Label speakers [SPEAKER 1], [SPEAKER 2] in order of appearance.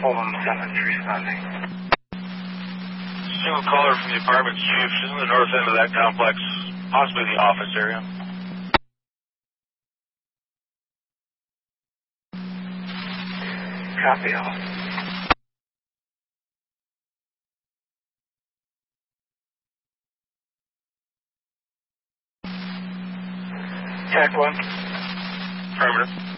[SPEAKER 1] Fulham 7's responding.
[SPEAKER 2] Single caller from the apartment, Chief. She's in the north end of that complex, possibly the office area.
[SPEAKER 1] Copy all. Tech 1.
[SPEAKER 2] Affirmative.